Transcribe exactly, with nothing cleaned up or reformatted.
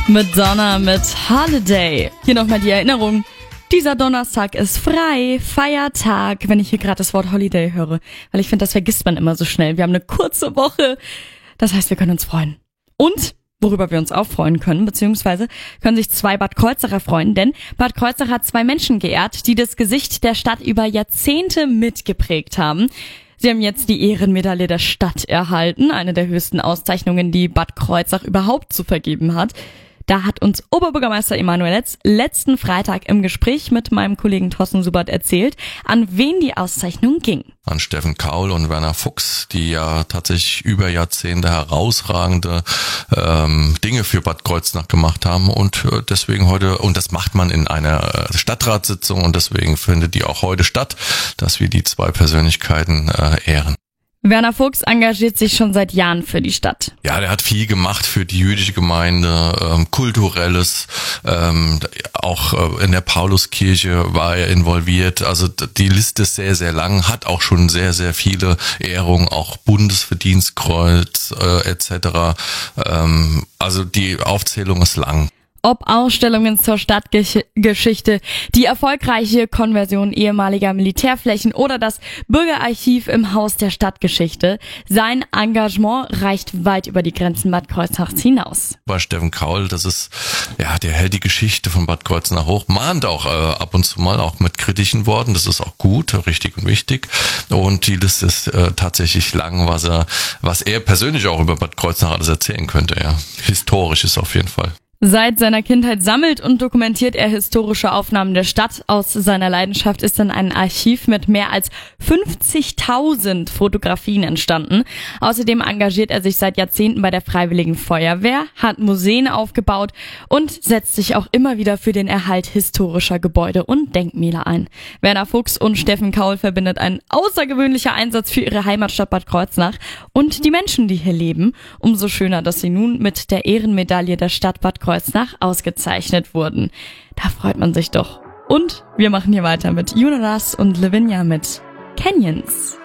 Madonna mit Holiday. Hier nochmal die Erinnerung. Dieser Donnerstag ist frei, Feiertag, wenn ich hier gerade das Wort Holiday höre. Weil ich finde, das vergisst man immer so schnell. Wir haben eine kurze Woche. Das heißt, wir können uns freuen. Und worüber wir uns auch freuen können, beziehungsweise können sich zwei Bad Kreuznacher freuen, denn Bad Kreuznach hat zwei Menschen geehrt, die das Gesicht der Stadt über Jahrzehnte mitgeprägt haben. Sie haben jetzt die Ehrenmedaille der Stadt erhalten, eine der höchsten Auszeichnungen, die Bad Kreuznach überhaupt zu vergeben hat. Da hat uns Oberbürgermeister Emanuel Letz letzten Freitag im Gespräch mit meinem Kollegen Thorsten Subert erzählt, an wen die Auszeichnung ging. An Steffen Kaul und Werner Fuchs, die ja tatsächlich über Jahrzehnte herausragende ähm, Dinge für Bad Kreuznach gemacht haben und äh, deswegen heute, und das macht man in einer äh, Stadtratssitzung und deswegen findet die auch heute statt, dass wir die zwei Persönlichkeiten äh, ehren. Werner Fuchs engagiert sich schon seit Jahren für die Stadt. Ja, der hat viel gemacht für die jüdische Gemeinde, ähm, kulturelles, ähm, auch äh, in der Pauluskirche war er involviert. Also die Liste ist sehr, sehr lang, hat auch schon sehr, sehr viele Ehrungen, auch Bundesverdienstkreuz äh, et cetera. Ähm, also die Aufzählung ist lang. Ob Ausstellungen zur Stadtgeschichte, die erfolgreiche Konversion ehemaliger Militärflächen oder das Bürgerarchiv im Haus der Stadtgeschichte. Sein Engagement reicht weit über die Grenzen Bad Kreuznachs hinaus. Bei Steffen Kaul, das ist, ja, der hält die Geschichte von Bad Kreuznach hoch, mahnt auch äh, ab und zu mal auch mit kritischen Worten, das ist auch gut, richtig und wichtig. Und die Liste ist äh, tatsächlich lang, was er, was er persönlich auch über Bad Kreuznach alles erzählen könnte, ja. Historisch ist auf jeden Fall. Seit seiner Kindheit sammelt und dokumentiert er historische Aufnahmen der Stadt. Aus seiner Leidenschaft ist dann ein Archiv mit mehr als fünfzigtausend Fotografien entstanden. Außerdem engagiert er sich seit Jahrzehnten bei der Freiwilligen Feuerwehr, hat Museen aufgebaut und setzt sich auch immer wieder für den Erhalt historischer Gebäude und Denkmäler ein. Werner Fuchs und Steffen Kaul verbindet ein außergewöhnlicher Einsatz für ihre Heimatstadt Bad Kreuznach und die Menschen, die hier leben. Umso schöner, dass sie nun mit der Ehrenmedaille der Stadt Bad Kreuznach ausgezeichnet wurden. Da freut man sich doch. Und wir machen hier weiter mit Jonas und Lavinia mit Canyons.